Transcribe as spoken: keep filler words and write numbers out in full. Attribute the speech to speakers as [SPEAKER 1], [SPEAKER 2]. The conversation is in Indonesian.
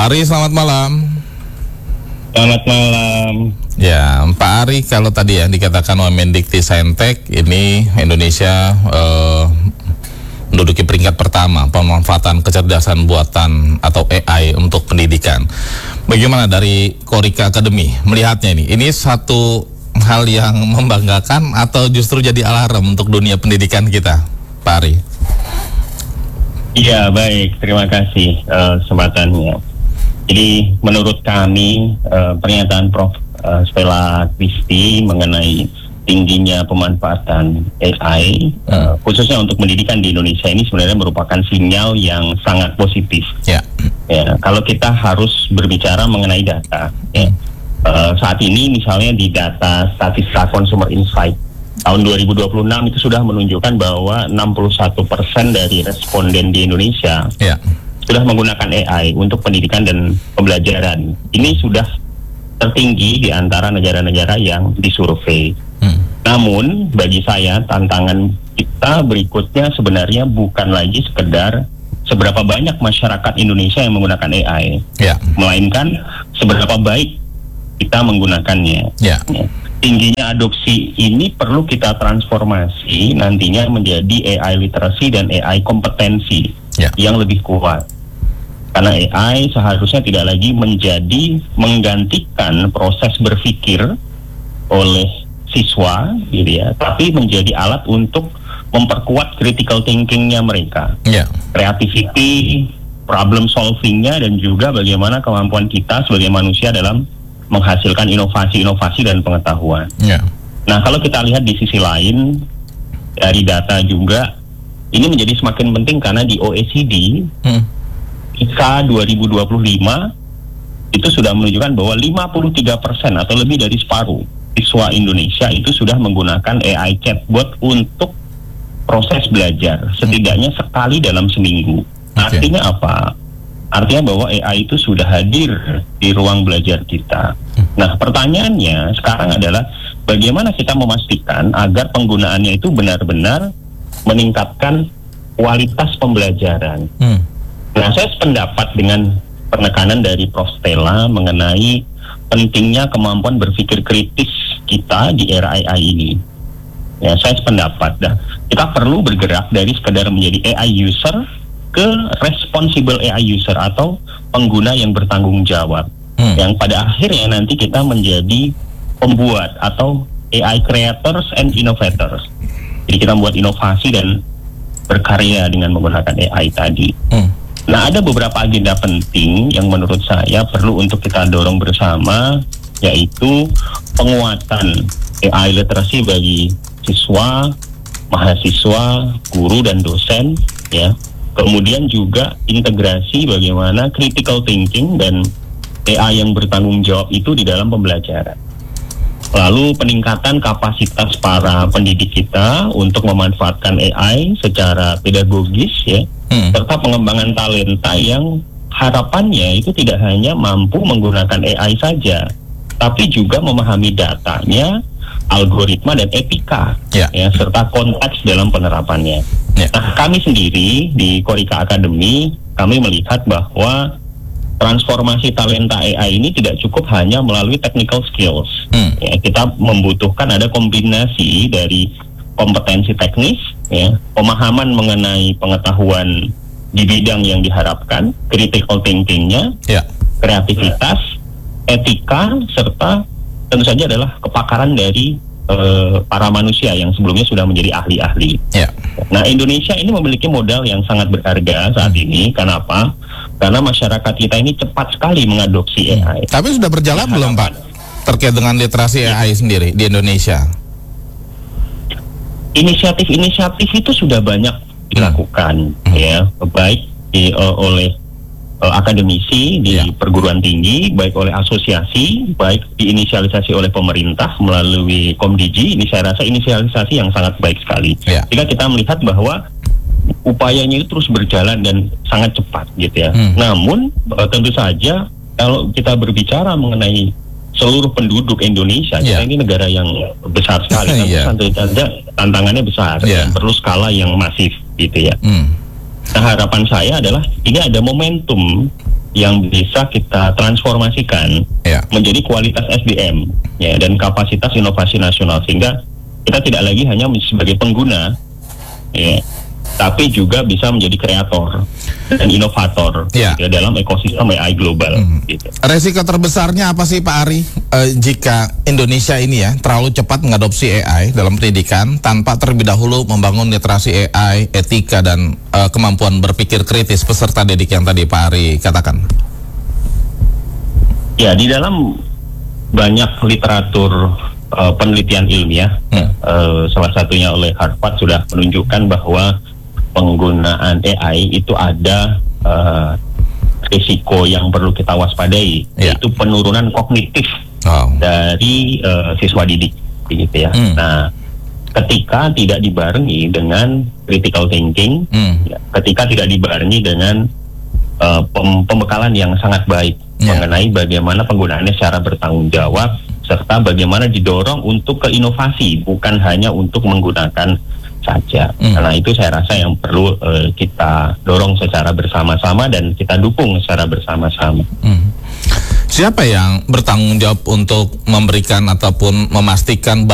[SPEAKER 1] Ari, selamat malam.
[SPEAKER 2] Selamat malam.
[SPEAKER 1] Ya, Pak Ari, kalau tadi ya dikatakan Mendikti-Saintek ini Indonesia eh, menduduki peringkat pertama pemanfaatan kecerdasan buatan atau A I untuk pendidikan. Bagaimana dari Korika Academy melihatnya ini? Ini satu hal yang membanggakan atau justru jadi alarm untuk dunia pendidikan kita, Pak Ari?
[SPEAKER 2] Iya, baik. Terima kasih uh, kesempatannya. Jadi menurut kami uh, pernyataan Prof Uh, Stella Christy mengenai tingginya pemanfaatan A I uh, khususnya untuk pendidikan di Indonesia ini sebenarnya merupakan sinyal yang sangat positif.
[SPEAKER 1] Ya.
[SPEAKER 2] Ya, kalau kita harus berbicara mengenai data, ya, uh, saat ini misalnya di data Statista Consumer Insight tahun dua ribu dua puluh enam itu sudah menunjukkan bahwa enam puluh satu persen dari responden di Indonesia
[SPEAKER 1] ya.
[SPEAKER 2] sudah menggunakan A I untuk pendidikan dan pembelajaran. Ini sudah tertinggi di antara negara-negara yang disurvei. Hmm. Namun bagi saya tantangan kita berikutnya sebenarnya bukan lagi sekedar seberapa banyak masyarakat Indonesia yang menggunakan A I,
[SPEAKER 1] ya.
[SPEAKER 2] melainkan seberapa baik kita menggunakannya.
[SPEAKER 1] Ya.
[SPEAKER 2] Ya. Tingginya adopsi ini perlu kita transformasi nantinya menjadi A I literasi dan A I kompetensi ya. yang lebih kuat. Karena A I seharusnya tidak lagi menjadi menggantikan proses berpikir oleh siswa, gitu ya, tapi menjadi alat untuk memperkuat critical thinkingnya mereka,
[SPEAKER 1] yeah.
[SPEAKER 2] creativity, problem solvingnya, dan juga bagaimana kemampuan kita sebagai manusia dalam menghasilkan inovasi-inovasi dan pengetahuan. Yeah. Nah, kalau kita lihat di sisi lain dari data juga, ini menjadi semakin penting karena di O E C D. Hmm. I K A dua ribu dua puluh lima itu sudah menunjukkan bahwa lima puluh tiga persen atau lebih dari separuh siswa Indonesia itu sudah menggunakan A I chatbot untuk proses belajar setidaknya sekali dalam seminggu. Okay. Artinya apa? Artinya bahwa A I itu sudah hadir di ruang belajar kita. Nah, pertanyaannya sekarang adalah bagaimana kita memastikan agar penggunaannya itu benar-benar meningkatkan kualitas pembelajaran. Hmm. Nah, saya sependapat dengan penekanan dari Prof Stella mengenai pentingnya kemampuan berpikir kritis kita di era A I ini. Ya, saya sependapat. Nah, kita perlu bergerak dari sekedar menjadi A I user ke responsible A I user atau pengguna yang bertanggung jawab. Hmm. Yang pada akhirnya nanti kita menjadi pembuat atau A I creators and innovators. Jadi kita membuat inovasi dan berkarya dengan menggunakan A I tadi. Hmm. Nah, ada beberapa agenda penting yang menurut saya perlu untuk kita dorong bersama, yaitu penguatan A I literasi bagi siswa, mahasiswa, guru dan dosen, ya. Kemudian juga integrasi bagaimana critical thinking dan A I yang bertanggung jawab itu di dalam pembelajaran. Lalu peningkatan kapasitas para pendidik kita untuk memanfaatkan A I secara pedagogis, ya. Hmm. Serta pengembangan talenta yang harapannya itu tidak hanya mampu menggunakan A I saja, tapi juga memahami datanya, algoritma dan etika, yeah. ya, serta konteks dalam penerapannya. Yeah. Nah, kami sendiri di Korika Academy, kami melihat bahwa transformasi talenta A I ini tidak cukup hanya melalui technical skills. Hmm. Ya, kita membutuhkan ada kombinasi dari kompetensi teknis, ya, pemahaman mengenai pengetahuan di bidang yang diharapkan, critical thinkingnya, yeah. kreativitas, etika, serta tentu saja adalah kepakaran dari uh, para manusia yang sebelumnya sudah menjadi ahli-ahli. Yeah. Nah, Indonesia ini memiliki modal yang sangat berharga saat hmm. ini. Kenapa? Karena masyarakat kita ini cepat sekali mengadopsi A I.
[SPEAKER 1] Tapi sudah berjalan ya, belum, Pak? Terkait dengan literasi ya. A I sendiri di Indonesia?
[SPEAKER 2] Inisiatif-inisiatif itu sudah banyak dilakukan, hmm. ya, baik di, uh, oleh uh, akademisi di ya. perguruan tinggi, baik oleh asosiasi, baik diinisialisasi oleh pemerintah melalui Komdigi. Ini saya rasa inisialisasi yang sangat baik sekali. Ya. Jika kita melihat bahwa upayanya itu terus berjalan dan sangat cepat, gitu ya. Hmm. Namun uh, tentu saja kalau kita berbicara mengenai seluruh penduduk Indonesia, yeah. kita ini negara yang besar sekali, tapi yeah. tentu saja tantangannya besar, yeah. dan perlu skala yang masif, gitu ya. Mm. Nah, harapan saya adalah ini ada momentum yang bisa kita transformasikan
[SPEAKER 1] yeah.
[SPEAKER 2] menjadi kualitas S D M ya, dan kapasitas inovasi nasional, sehingga kita tidak lagi hanya sebagai pengguna ya, tapi juga bisa menjadi kreator dan inovator
[SPEAKER 1] yeah.
[SPEAKER 2] ya, dalam ekosistem A I global.
[SPEAKER 1] Hmm.
[SPEAKER 2] Gitu.
[SPEAKER 1] Resiko terbesarnya apa sih Pak Ari e, jika Indonesia ini ya terlalu cepat mengadopsi A I dalam pendidikan tanpa terlebih dahulu membangun literasi A I, etika dan e, kemampuan berpikir kritis peserta didik yang tadi Pak Ari katakan?
[SPEAKER 2] Ya, di dalam banyak literatur e, penelitian ilmiah, hmm. e, salah satunya oleh Harvard sudah menunjukkan bahwa penggunaan A I itu ada uh, risiko yang perlu kita waspadai, yeah. yaitu penurunan kognitif oh. dari uh, siswa didik, gitu ya. Mm. Nah, ketika tidak dibarengi dengan critical thinking, mm. ya, ketika tidak dibarengi dengan uh, pem pembekalan yang sangat baik yeah. mengenai bagaimana penggunaannya secara bertanggung jawab, serta bagaimana didorong untuk ke inovasi, bukan hanya untuk menggunakan saja. Mm. Karena itu saya rasa yang perlu uh, kita dorong secara bersama-sama dan kita dukung secara bersama-sama.
[SPEAKER 1] Mm. Siapa yang bertanggung jawab untuk memberikan ataupun memastikan